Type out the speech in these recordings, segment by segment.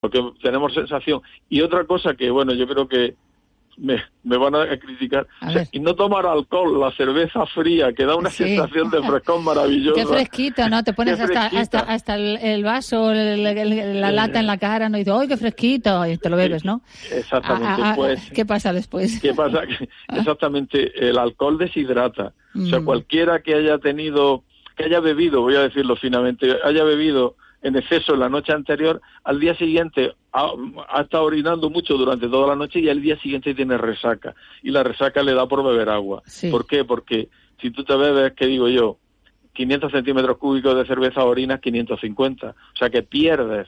porque tenemos sensación. Y otra cosa que, bueno, yo creo que me van a criticar, y no tomar alcohol, la cerveza fría, que da una sensación de frescón maravillosa. Qué fresquito, ¿no? Te pones hasta el vaso, la lata en la cara, ¿no? Y dices, ¡ay, qué fresquito! Y te lo bebes, ¿no? Exactamente. Pues, ¿qué pasa después? ¿Qué pasa? Exactamente, el alcohol deshidrata. O sea, cualquiera que haya bebido, voy a decirlo finamente, haya bebido en exceso la noche anterior, al día siguiente ha estado orinando mucho durante toda la noche y al día siguiente tiene resaca. Y la resaca le da por beber agua. Sí. ¿Por qué? Porque si tú te bebes, ¿qué digo yo? 500 centímetros cúbicos de cerveza, orinas 550. O sea que pierdes,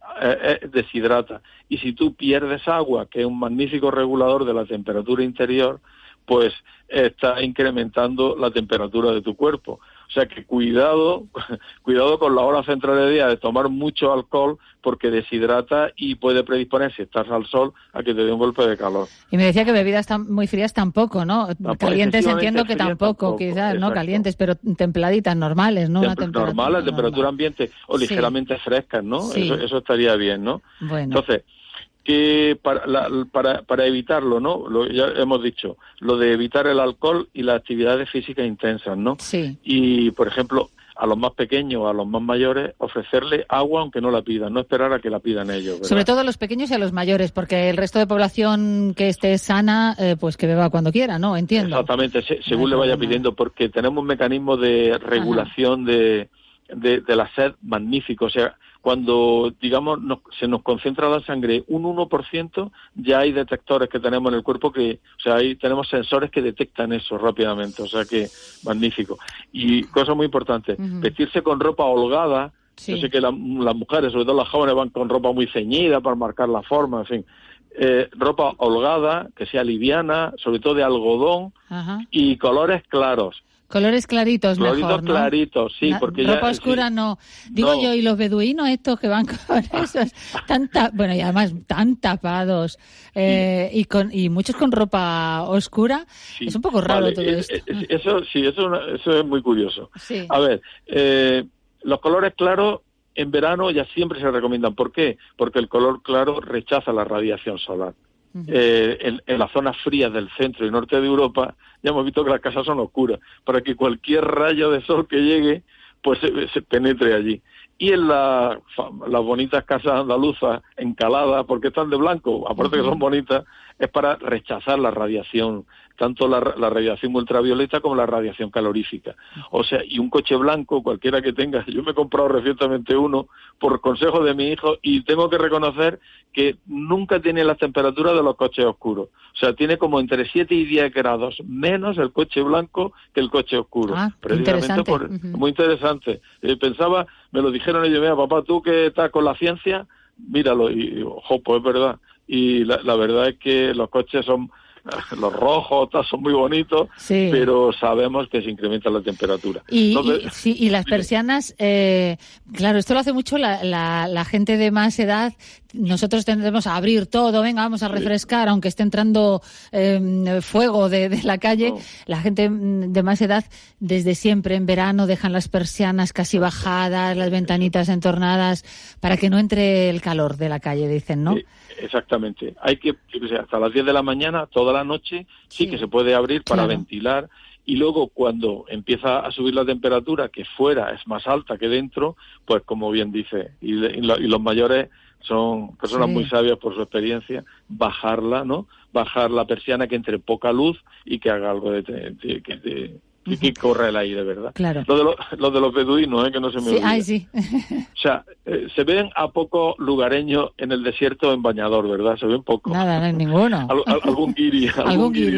deshidrata. Y si tú pierdes agua, que es un magnífico regulador de la temperatura interior, pues está incrementando la temperatura de tu cuerpo. O sea que cuidado con la hora central del día de tomar mucho alcohol, porque deshidrata y puede predisponer, si estás al sol, a que te dé un golpe de calor. Y me decía que bebidas muy frías tampoco, ¿no? Calientes entiendo que tampoco, quizás, ¿no? Calientes, pero templaditas, normales, ¿no? Una temperatura normal, temperatura ambiente, o ligeramente frescas, ¿no? Sí. Eso estaría bien, ¿no? Bueno. Entonces, que para evitarlo, ¿no? Ya hemos dicho, lo de evitar el alcohol y las actividades físicas intensas, ¿no? Sí. Y, por ejemplo, a los más pequeños, a los más mayores, ofrecerle agua aunque no la pidan, no esperar a que la pidan ellos, ¿verdad? Sobre todo a los pequeños y a los mayores, porque el resto de población que esté sana, pues que beba cuando quiera, ¿no? Entiendo. Exactamente, según le vaya pidiendo, porque tenemos un mecanismo de regulación de la sed magnífico. O sea, cuando, digamos, se nos concentra la sangre un 1%, ya hay detectores que tenemos en el cuerpo ahí tenemos sensores que detectan eso rápidamente. O sea que, magnífico. Y cosa muy importante, vestirse con ropa holgada. Sí. Yo sé que las mujeres, sobre todo las jóvenes, van con ropa muy ceñida para marcar la forma, en fin. Ropa holgada, que sea liviana, sobre todo de algodón, y colores claros. Colores claritos mejor, ¿no? Claritos, sí, porque ropa oscura no. Digo yo, y los beduinos estos que van con esos y además tan tapados, y muchos con ropa oscura, sí. Es un poco raro todo esto. Eso es muy curioso. Sí. A ver, los colores claros en verano ya siempre se recomiendan. ¿Por qué? Porque el color claro rechaza la radiación solar. En las zonas frías del centro y norte de Europa ya hemos visto que las casas son oscuras, para que cualquier rayo de sol que llegue pues se penetre allí. Y en las bonitas casas andaluzas encaladas, porque están de blanco, aparte que son bonitas, es para rechazar la radiación, tanto la radiación ultravioleta como la radiación calorífica. O sea, y un coche blanco, cualquiera que tenga, yo me he comprado recientemente uno por consejo de mi hijo y tengo que reconocer que nunca tiene las temperaturas de los coches oscuros. O sea, tiene como entre 7 y 10 grados menos el coche blanco que el coche oscuro. Precisamente muy interesante. Pensaba, me lo dijeron ellos, mira, papá, tú que estás con la ciencia, míralo. Y digo, pues es verdad. Y la verdad es que los coches los rojos son muy bonitos, sí. Pero sabemos que se incrementa la temperatura. Y las persianas, claro, esto lo hace mucho la gente de más edad. Nosotros tendemos a abrir todo, venga, vamos a refrescar, aunque esté entrando fuego de la calle. No. La gente de más edad, desde siempre en verano, dejan las persianas casi bajadas, las ventanitas entornadas, para que no entre el calor de la calle, dicen, ¿no? Exactamente. Hay que, hasta las 10 de la mañana, toda la noche, sí que se puede abrir para ventilar. Y luego, cuando empieza a subir la temperatura, que fuera es más alta que dentro, pues como bien dice, y los mayores son personas muy sabias por su experiencia, bajarla, ¿no? Bajar la persiana, que entre poca luz y que haga algo que corre el aire, ¿verdad? Claro. Lo de los beduinos, que no se me olvide. Ay, sí. O sea, se ven a pocos lugareños en el desierto en bañador, ¿verdad? Se ven pocos. Nada, no hay ninguno. Algún guiri. algún guiri.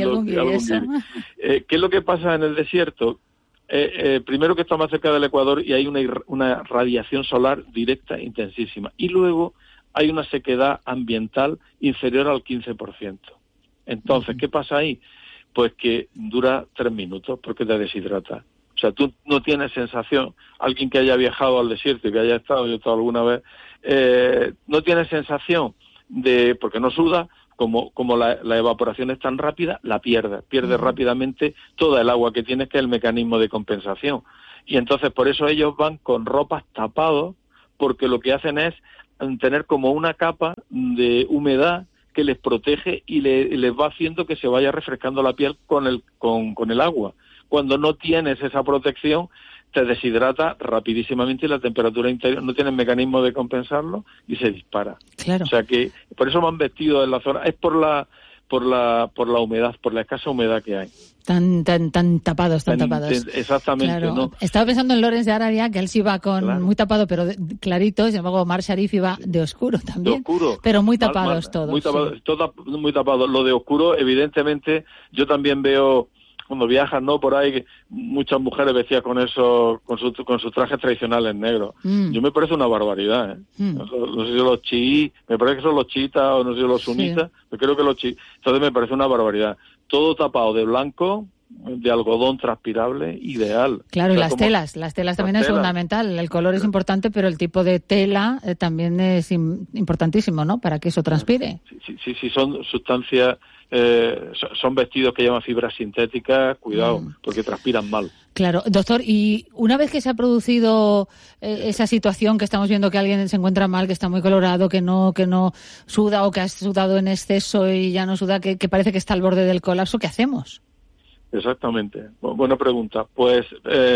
¿Qué es lo que pasa en el desierto? Primero, que está más cerca del Ecuador y hay una radiación solar directa intensísima. Y luego hay una sequedad ambiental inferior al 15%. Entonces, ¿qué pasa ahí? Pues que dura 3 minutos porque te deshidrata. O sea, tú no tienes sensación, alguien que haya viajado al desierto y que haya estado, yo he estado alguna vez, no tienes sensación porque no suda, como la evaporación es tan rápida, la pierdes rápidamente toda el agua que tienes, que es el mecanismo de compensación. Y entonces por eso ellos van con ropas tapados, porque lo que hacen es tener como una capa de humedad que les protege y les va haciendo que se vaya refrescando la piel con el agua. Cuando no tienes esa protección, te deshidrata rapidísimamente y la temperatura interior no tiene mecanismo de compensarlo y se dispara. Claro. O sea que por eso me han vestido en la zona, es por la humedad, por la escasa humedad que hay. Tan tapados. Exactamente, claro. ¿no? Estaba pensando en Lawrence de Arabia, que él sí iba con muy tapado, pero clarito, sin embargo, Omar Sharif iba de oscuro también. De oscuro. Pero muy tapados todos. Muy tapados. Lo de oscuro, evidentemente, yo también veo, cuando viajan, ¿no? Por ahí, que muchas mujeres vestidas con eso, con sus trajes tradicionales negros. Yo me parece una barbaridad, ¿eh? No sé si los chiíes, me parece que son los chiitas o no sé si los sunitas, pero creo que los chiíes. Entonces me parece una barbaridad. Todo tapado de blanco, de algodón transpirable, ideal. Claro, o sea, y las telas también es fundamental. El color es importante, pero el tipo de tela también es importantísimo, ¿no? Para que eso transpire. Sí, son sustancias, son vestidos que llevan fibras sintéticas, cuidado, porque transpiran mal. Claro, doctor, y una vez que se ha producido esa situación que estamos viendo que alguien se encuentra mal, que está muy colorado, que no suda o que ha sudado en exceso y ya no suda, que parece que está al borde del colapso, ¿qué hacemos? Exactamente, buena pregunta. Pues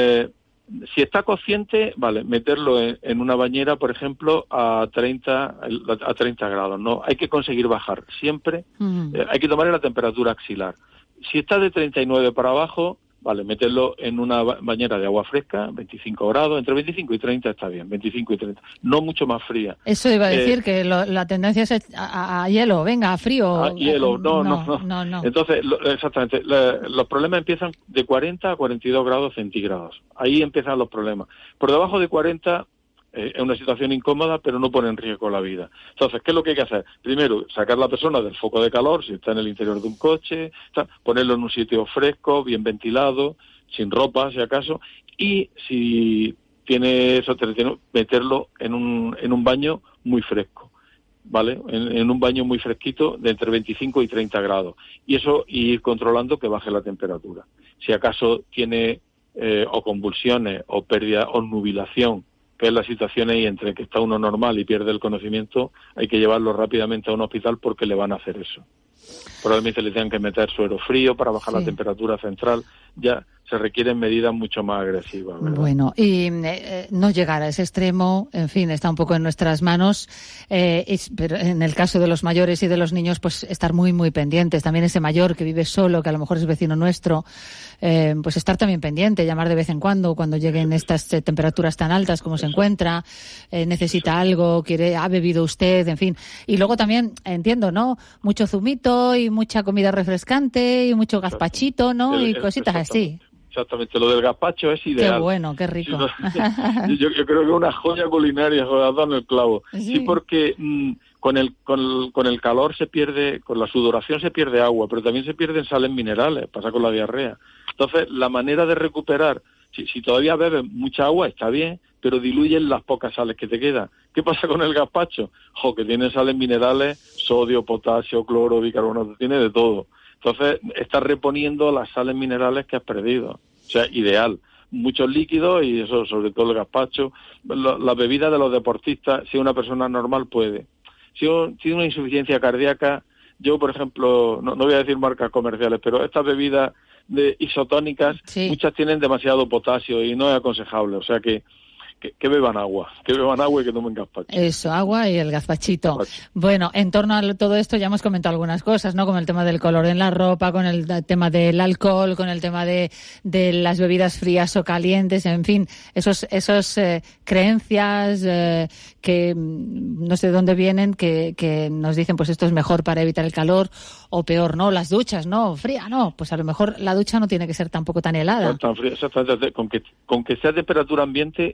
si está consciente, vale, meterlo en una bañera, por ejemplo, a 30 grados, ¿no? Hay que conseguir bajar siempre, hay que tomarle la temperatura axilar. Si está de 39 para abajo, vale, meterlo en una bañera de agua fresca, 25 grados, entre 25 y 30 está bien, 25 y 30, no mucho más fría. Eso iba a decir, que la tendencia es a hielo, venga, a frío. A hielo, no. Entonces, exactamente, los problemas empiezan de 40 a 42 grados centígrados, ahí empiezan los problemas. Por debajo de 40 es una situación incómoda, pero no pone en riesgo la vida. Entonces, ¿qué es lo que hay que hacer? Primero, sacar a la persona del foco de calor, si está en el interior de un coche, ponerlo en un sitio fresco, bien ventilado, sin ropa, si acaso, y si tiene eso, meterlo en un baño muy fresco, ¿vale? En un baño muy fresquito de entre 25 y 30 grados. Y eso, ir controlando que baje la temperatura. Si acaso tiene o convulsiones, o pérdida, o nubilación, que es la situación ahí entre que está uno normal y pierde el conocimiento, hay que llevarlo rápidamente a un hospital porque le van a hacer eso. Probablemente le tengan que meter suero frío para bajar la temperatura central. Ya se requieren medidas mucho más agresivas, ¿verdad? Bueno, y no llegar a ese extremo, en fin, está un poco en nuestras manos, pero en el caso de los mayores y de los niños, pues estar muy, muy pendientes. También ese mayor que vive solo, que a lo mejor es vecino nuestro, pues estar también pendiente, llamar de vez en cuando lleguen estas temperaturas tan altas como se encuentra, necesita algo, ha bebido usted, en fin. Y luego también, entiendo, ¿no? Mucho zumito y mucha comida refrescante y mucho gazpachito, ¿no? Y cositas así. Exactamente, lo del gazpacho es ideal. Qué bueno, qué rico. Yo creo que es una joya culinaria, has dado en el clavo. Sí, porque con el calor se pierde, con la sudoración se pierde agua, pero también se pierden sales minerales, pasa con la diarrea. Entonces, la manera de recuperar, si todavía bebes mucha agua, está bien, pero diluyen las pocas sales que te quedan. ¿Qué pasa con el gazpacho? Que tiene sales minerales, sodio, potasio, cloro, bicarbonato, tiene de todo. Entonces, estás reponiendo las sales minerales que has perdido. O sea, ideal. Muchos líquidos y eso, sobre todo el gazpacho. La bebida de los deportistas, si una persona normal puede. Si tiene una insuficiencia cardíaca, yo, por ejemplo, no voy a decir marcas comerciales, pero estas bebidas isotónicas, muchas tienen demasiado potasio y no es aconsejable. O sea que beban agua, y que tomen gazpacho. Eso, agua y el gazpachito. Bueno, en torno a todo esto ya hemos comentado algunas cosas, ¿no? Como el tema del color en la ropa, con el tema del alcohol, con el tema de las bebidas frías o calientes, en fin, esos creencias que no sé de dónde vienen, que nos dicen, pues esto es mejor para evitar el calor, o peor, ¿no? Las duchas, ¿no? Fría, no. Pues a lo mejor la ducha no tiene que ser tampoco tan helada. No tan fría, exactamente. Con que sea temperatura ambiente,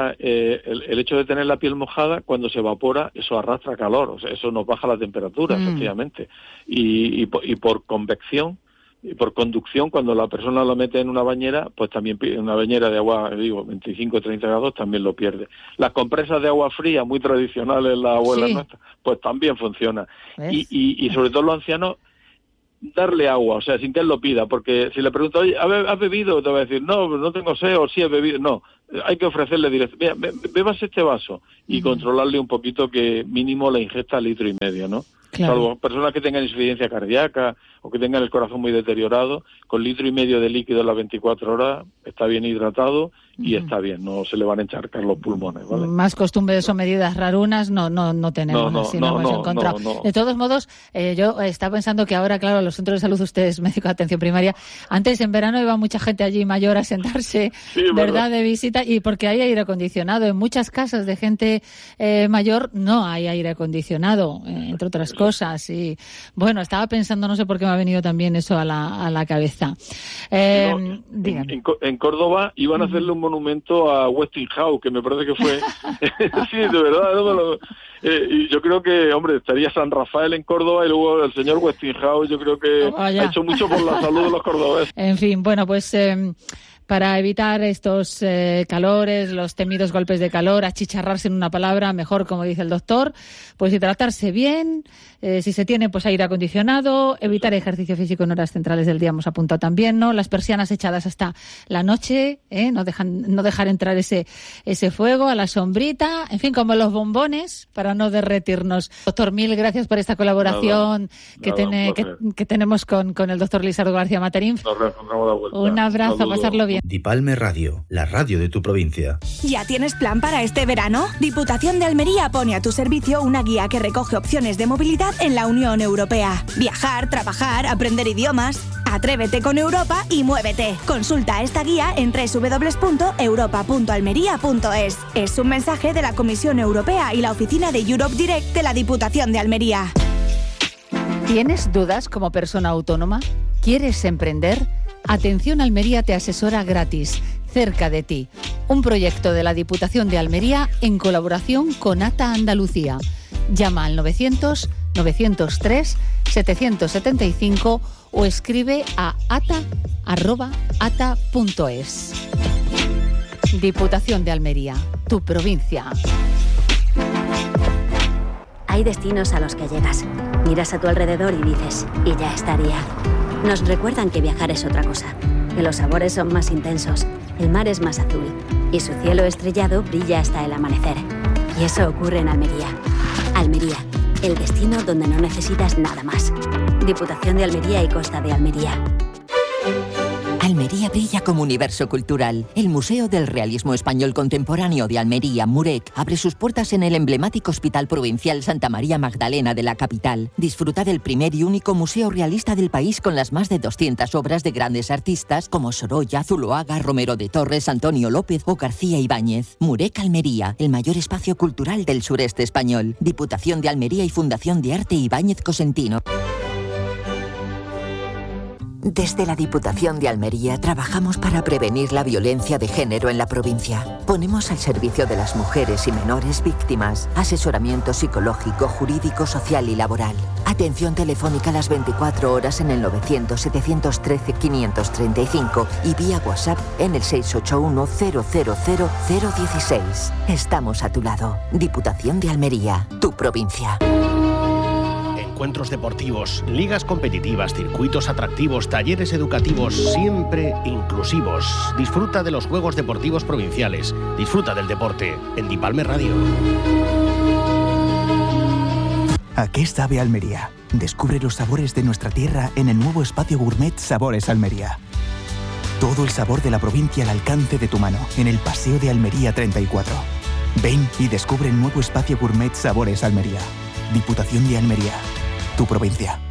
el hecho de tener la piel mojada, cuando se evapora, eso arrastra calor, o sea, eso nos baja la temperatura, efectivamente. Y por convección, y por conducción, cuando la persona lo mete en una bañera, pues también una bañera de agua, 25 o 30 grados, también lo pierde. Las compresas de agua fría, muy tradicionales, las abuelas nuestras, pues también funcionan. Y sobre todo los ancianos, darle agua, o sea, sin que él lo pida, porque si le pregunto, oye, ¿has bebido? Te va a decir, no tengo sed, o sí he bebido. No, hay que ofrecerle directo, mira, bebas este vaso, y controlarle un poquito que mínimo la ingesta 1,5 litros, ¿no? Claro. Salvo personas que tengan insuficiencia cardíaca o que tengan el corazón muy deteriorado, con 1,5 litros de líquido en las 24 horas está bien hidratado y está bien, no se le van a encharcar los pulmones, ¿vale? Más costumbres o medidas rarunas no tenemos, no hemos encontrado. No. De todos modos, yo estaba pensando que ahora, claro, los centros de salud, ustedes, médico de atención primaria, antes en verano iba mucha gente allí mayor a sentarse, sí, ¿verdad?, de visita, y porque hay aire acondicionado. En muchas casas de gente mayor no hay aire acondicionado, entre otras cosas. Y bueno, estaba pensando, no sé por qué me ha venido también eso a la cabeza. En Córdoba iban a hacerle un monumento a Westinghouse, que me parece que fue... sí, de verdad. Y yo creo que, hombre, estaría San Rafael en Córdoba y luego el señor Westinghouse, yo creo que ha hecho mucho por la salud de los cordobeses. En fin, bueno, pues... para evitar estos calores, los temidos golpes de calor, achicharrarse en una palabra, mejor, como dice el doctor, pues hidratarse bien, si se tiene pues aire acondicionado, evitar ejercicio físico en horas centrales del día, hemos apuntado también, ¿no? Las persianas echadas hasta la noche, no dejar entrar ese fuego, a la sombrita, en fin, como los bombones, para no derretirnos. Doctor, mil gracias por esta colaboración que tenemos con el doctor Lisardo García Materín. Un abrazo, a pasarlo bien. Dipalme Radio, la radio de tu provincia. ¿Ya tienes plan para este verano? Diputación de Almería pone a tu servicio una guía que recoge opciones de movilidad en la Unión Europea. Viajar, trabajar, aprender idiomas. Atrévete con Europa y muévete. Consulta esta guía en www.europa.almería.es. Es un mensaje de la Comisión Europea y la oficina de Europe Direct de la Diputación de Almería. ¿Tienes dudas como persona autónoma? ¿Quieres emprender? Atención Almería te asesora gratis, cerca de ti. Un proyecto de la Diputación de Almería en colaboración con ATA Andalucía. Llama al 900-903-775 o escribe a ata@ata.es. Diputación de Almería, tu provincia. Hay destinos a los que llegas, miras a tu alrededor y dices, y ya estaría. Nos recuerdan que viajar es otra cosa, que los sabores son más intensos, el mar es más azul y su cielo estrellado brilla hasta el amanecer. Y eso ocurre en Almería. Almería, el destino donde no necesitas nada más. Diputación de Almería y Costa de Almería. Almería brilla como universo cultural. El Museo del Realismo Español Contemporáneo de Almería, MUREC, abre sus puertas en el emblemático Hospital Provincial Santa María Magdalena de la capital. Disfruta del primer y único museo realista del país con las más de 200 obras de grandes artistas como Sorolla, Zuloaga, Romero de Torres, Antonio López o García Ibáñez. MUREC Almería, el mayor espacio cultural del sureste español. Diputación de Almería y Fundación de Arte Ibáñez Cosentino. Desde la Diputación de Almería trabajamos para prevenir la violencia de género en la provincia. Ponemos al servicio de las mujeres y menores víctimas asesoramiento psicológico, jurídico, social y laboral. Atención telefónica las 24 horas en el 900-713-535 y vía WhatsApp en el 681-000-016. Estamos a tu lado. Diputación de Almería, tu provincia. Encuentros deportivos, ligas competitivas, circuitos atractivos, talleres educativos, siempre inclusivos. Disfruta de los Juegos Deportivos Provinciales. Disfruta del deporte en Dipalme Radio. ¿A qué sabe Almería? Descubre los sabores de nuestra tierra en el nuevo espacio gourmet Sabores Almería. Todo el sabor de la provincia al alcance de tu mano, en el Paseo de Almería 34. Ven y descubre el nuevo espacio gourmet Sabores Almería. Diputación de Almería, tu provincia.